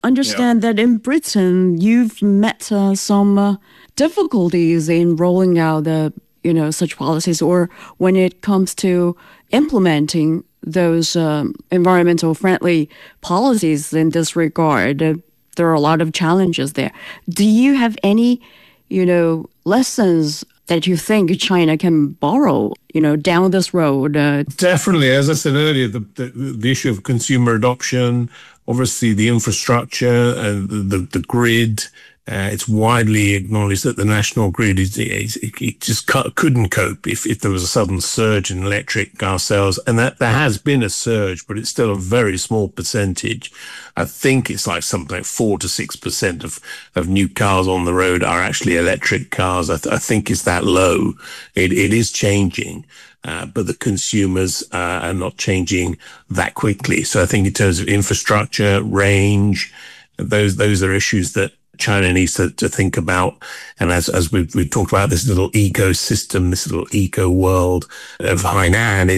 Yeah. understand that in Britain, you've met some difficulties in rolling out such policies, or when it comes to implementing those environmental friendly policies in this regard. There are a lot of challenges there. Do you have any, lessons that you think China can borrow, down this road? Definitely, as I said earlier, the issue of consumer adoption, obviously the infrastructure and the grid. It's widely acknowledged that the national grid it just couldn't cope if there was a sudden surge in electric car sales, and that there has been a surge, but it's still a very small percentage. I think it's like something like 4 to 6% of new cars on the road are actually electric cars. I think it's that low. It is changing. But the consumers are not changing that quickly. So I think in terms of infrastructure, range, those are issues that China needs to think about. And as we've talked about, this little ecosystem, this little eco world of Hainan